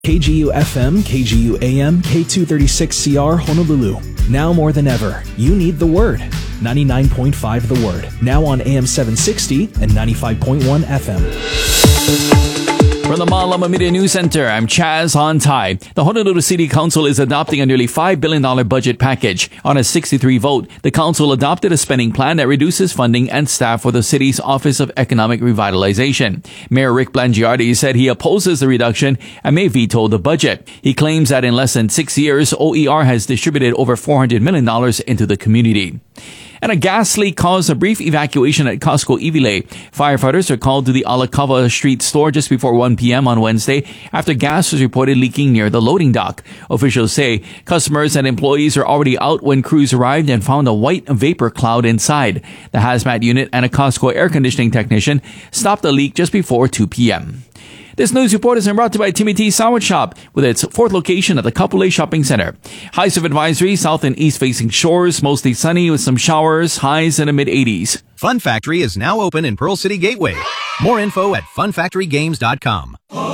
KGU-FM, KGU-AM, K236CR Honolulu. Now more than ever, you need The Word. 99.5 The Word. Now on AM 760 and 95.1 FM. From the Malama Media News Center, I'm Chaz Han-Tai. The Honolulu City Council is adopting a nearly $5 billion budget package. On a 63 vote, the council adopted a spending plan that reduces funding and staff for the city's Office of Economic Revitalization. Mayor Rick Blangiardi said he opposes the reduction and may veto the budget. He claims that in less than 6 years, OER has distributed over $400 million into the community. And a gas leak caused a brief evacuation at Costco Iwilei. Firefighters are called to the Alakava Street store just before 1 p.m. on Wednesday after gas was reported leaking near the loading dock. Officials say customers and employees are already out when crews arrived and found a white vapor cloud inside. The hazmat unit and a Costco air conditioning technician stopped the leak just before 2 p.m. This news report is brought to you by Timmy T Sandwich Shop with its fourth location at the Kapolei Shopping Center. Highs of advisory, south and east facing shores, mostly sunny with some showers, highs in the mid-80s. Fun Factory is now open in Pearl City Gateway. More info at funfactorygames.com.